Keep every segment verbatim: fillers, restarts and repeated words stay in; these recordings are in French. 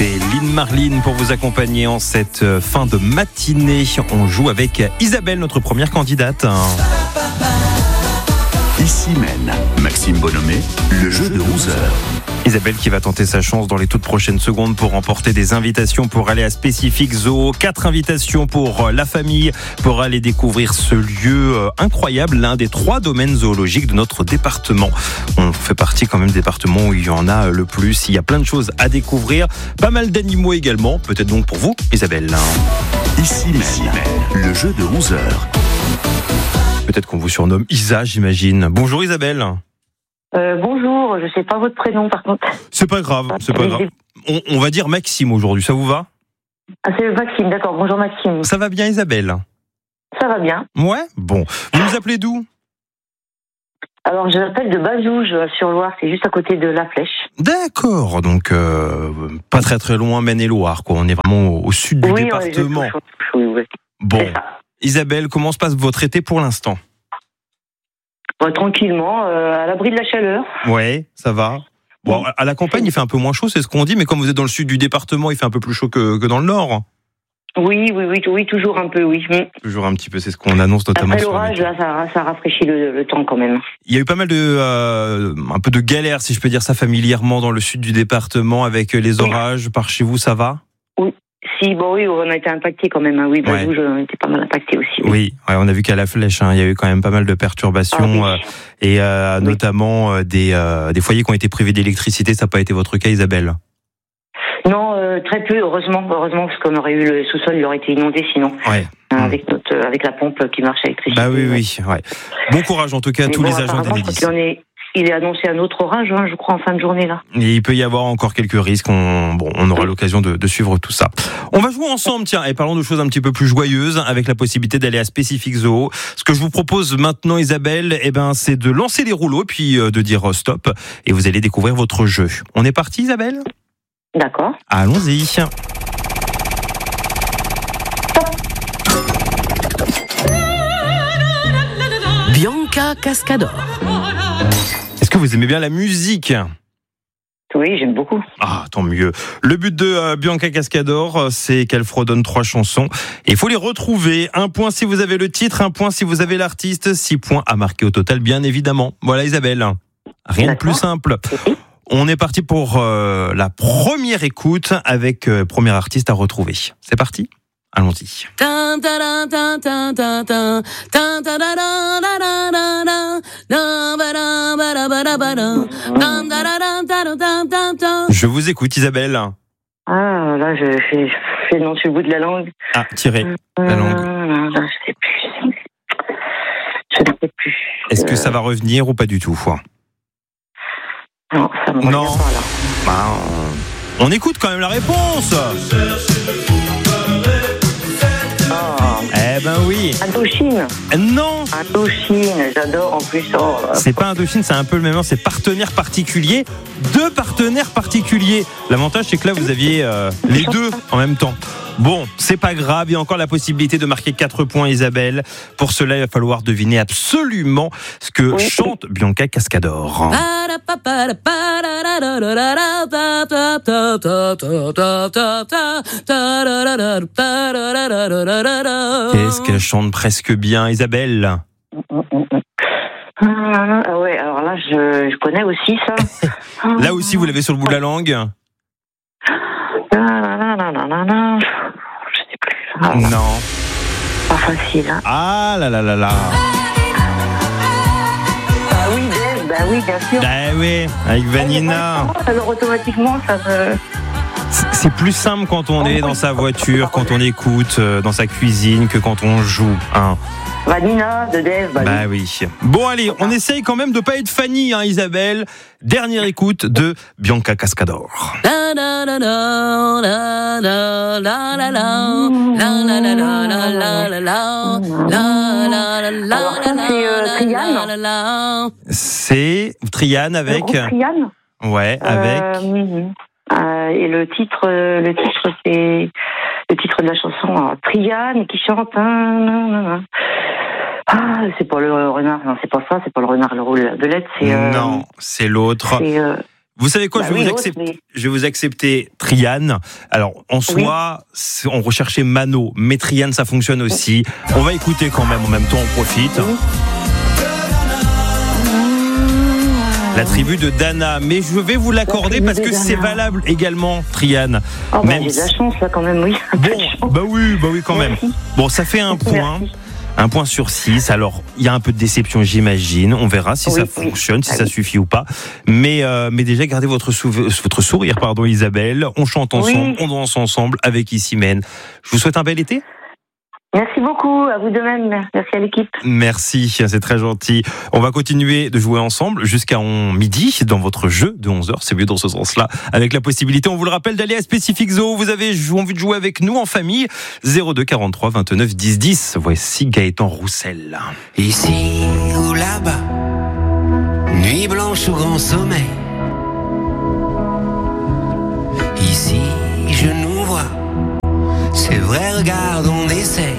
C'était Lynn Marlin pour vous accompagner en cette fin de matinée. On joue avec Isabelle, notre première candidate. Ici mène Maxime Bonhomet, le jeu de onze heures. Isabelle qui va tenter sa chance dans les toutes prochaines secondes pour remporter des invitations pour aller à Spécifique Zoo. Quatre invitations pour la famille pour aller découvrir ce lieu incroyable, l'un des trois domaines zoologiques de notre département. On fait partie quand même des départements où il y en a le plus. Il y a plein de choses à découvrir, pas mal d'animaux également. Peut-être donc pour vous, Isabelle. Ici mène le jeu de onze heures. Peut-être qu'on vous surnomme Isa, j'imagine. Bonjour Isabelle. Euh, bonjour, je sais pas votre prénom par contre. C'est pas grave, c'est pas grave. On, on va dire Maxime aujourd'hui, ça vous va? Ah, c'est Maxime, d'accord. Bonjour Maxime. Ça va bien Isabelle? Ça va bien. Ouais, bon. Vous nous appelez d'où? Alors je m'appelle de Bazouges sur Loire, c'est juste à côté de La Flèche. D'accord, donc euh, pas très très loin Maine-et-Loire, quoi. On est vraiment au, au sud du oui, département. Oui, oui, oui. Bon, Isabelle, comment se passe votre été pour l'instant? Bon, tranquillement, euh, à l'abri de la chaleur. Ouais, ça va. Bon, à la campagne, il fait un peu moins chaud, c'est ce qu'on dit, mais comme vous êtes dans le sud du département, il fait un peu plus chaud que, que dans le nord. Oui, oui, oui, oui, toujours un peu, oui. Toujours un petit peu, c'est ce qu'on annonce notamment. Après l'orage, là, ça, ça rafraîchit le, le temps quand même. Il y a eu pas mal de, euh, un peu de galères, si je peux dire ça familièrement, dans le sud du département avec les orages. Par chez vous, ça va? Oui. Si, bon, oui, on a été impacté quand même. Hein. Oui, bah, ouais. Nous, on a été pas mal impacté aussi. Oui, oui ouais, on a vu qu'à La Flèche, hein, il y a eu quand même pas mal de perturbations ah, oui. euh, et euh, oui. notamment euh, des, euh, des foyers qui ont été privés d'électricité. Ça n'a pas été votre cas, Isabelle? Non, euh, très peu, heureusement, heureusement, parce qu'on aurait eu le sous-sol, il aurait été inondé sinon. Ouais. Euh, avec notre, euh, avec la pompe qui marche à l'électricité. Bah oui, oui, ouais. Bon courage en tout cas à tous bon, les agents d'Enedis. Il est annoncé un autre orage, hein, je crois, en fin de journée là. Et il peut y avoir encore quelques risques. On, bon, on aura l'occasion de, de suivre tout ça. On va jouer ensemble, tiens, et parlons de choses un petit peu plus joyeuses, avec la possibilité d'aller à Spécifique Zoo. Ce que je vous propose maintenant, Isabelle, eh ben, c'est de lancer les rouleaux, puis de dire stop, et vous allez découvrir votre jeu. On est parti, Isabelle? D'accord. Allons-y. Bianca Cascador. Est-ce que vous aimez bien la musique? Oui, j'aime beaucoup. Ah, tant mieux. Le but de euh, Bianca Cascador, c'est qu'elle fredonne trois chansons. Et il faut les retrouver. Un point si vous avez le titre, un point si vous avez l'artiste, six points à marquer au total, bien évidemment. Voilà, Isabelle. Rien D'accord. de plus simple. Oui. On est parti pour euh, la première écoute avec euh, premier artiste à retrouver. C'est parti? Allons-y. Je vous écoute, Isabelle. Ah, là, je fais, je fais non sur le bout de la langue. Ah, tirez euh, la langue. Euh, là, je sais plus. Je ne sais plus. Est-ce que ça va revenir ou pas du tout? Non, ça me revient non. pas, là. Bah, on... on écoute quand même la réponse. Eh ben oui. Indochine. Non. Indochine, j'adore en plus. Oh, c'est pas Indochine, c'est un peu le même nom, c'est partenaire particulier. Deux partenaires particuliers. L'avantage, c'est que là, vous aviez euh, les deux en même temps. Bon, c'est pas grave, il y a encore la possibilité de marquer quatre points, Isabelle. Pour cela, il va falloir deviner absolument ce que oui. chante Bianca Cascador. Qu'est-ce qu'elle chante presque bien, Isabelle? Ah ouais, alors là, je, je connais aussi ça. Là aussi, vous l'avez sur le bout de la langue? Je sais plus. Ah, non. Pas facile. Hein. Ah là là là là. Ah oui, bah oui, bien sûr. Bah oui, avec Vanina. Alors automatiquement, ça me... C'est plus simple quand on est dans sa voiture, quand on écoute dans sa cuisine, que quand on joue. Hein. Vanina, de Dave. Bah, bah oui. Bon allez, on essaye quand même de pas être Fanny, hein, Isabelle. Dernière écoute de Bianca Cascador. C'est Triane avec. Triane. Ouais, avec. Euh, euh, et le titre, le titre c'est le titre de la chanson. Alors, Triane qui chante. Hein, Ah, c'est pas le renard, non, c'est pas ça, c'est pas le renard le rôle de l'aide, c'est. Euh, non, c'est l'autre. C'est, euh, Vous savez quoi, Bah je, vais oui, vous l'autre, accepter, mais- je vais vous accepter Triane. Alors, en soi, c'est- on recherchait Mano, mais Triane, ça fonctionne aussi. On va écouter quand même, en même temps, on profite. Oui. La tribu de Dana, mais je vais vous l'accorder tribu parce de que Dana. c'est valable également, Triane. Oh, bah, Même j'ai de la si- chance, là, quand même, oui. Bon, bah oui, bah oui, quand même. Merci. Bon, ça fait un point. Merci. Un point sur six. Alors, il y a un peu de déception, j'imagine. On verra si Oui, ça oui. fonctionne, si Ah ça oui. suffit ou pas. Mais, euh, mais déjà, gardez votre, souve- votre sourire, pardon, Isabelle. On chante ensemble, Oui. on danse ensemble avec Issimène. Je vous souhaite un bel été. Merci beaucoup, à vous de même. Merci à l'équipe. Merci, c'est très gentil. On va continuer de jouer ensemble jusqu'à on- midi dans votre jeu de onze heures. C'est mieux dans ce sens-là. Avec la possibilité, on vous le rappelle, d'aller à Spécifique Zoo. Vous avez envie de jouer avec nous en famille. zéro deux quarante-trois vingt-neuf dix dix. Voici Gaëtan Roussel. Ici ou là-bas, nuit blanche ou grand sommeil. Ici, je nous vois, c'est vrai, regarde, on essaye.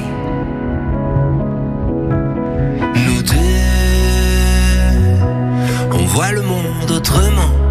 Nous deux, on voit le monde autrement.